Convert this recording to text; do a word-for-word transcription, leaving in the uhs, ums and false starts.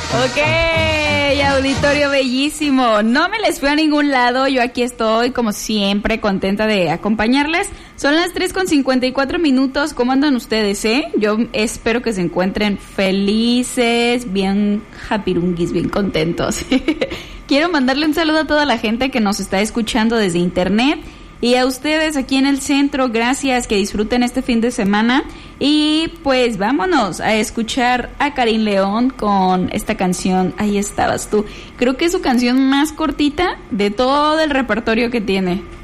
Ok, auditorio bellísimo. No me les fui a ningún lado. Yo aquí estoy, como siempre, contenta de acompañarles. Son las tres con cincuenta y cuatro minutos. ¿Cómo andan ustedes, eh? Yo espero que se encuentren felices, bien happyrunguis, bien contentos. Quiero mandarle un saludo a toda la gente que nos está escuchando desde internet. Y a ustedes aquí en el centro, gracias, que disfruten este fin de semana. Y pues vámonos a escuchar a Karim León con esta canción, Ahí estabas tú. Creo que es su canción más cortita de todo el repertorio que tiene.